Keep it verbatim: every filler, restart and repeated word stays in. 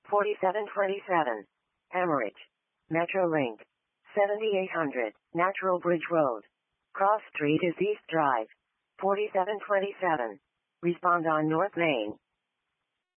forty-seven twenty-seven. Hemorrhage. Metrolink. seventy-eight hundred, Natural Bridge Road. Cross Street is East Drive. forty-seven twenty-seven. Respond on North Main.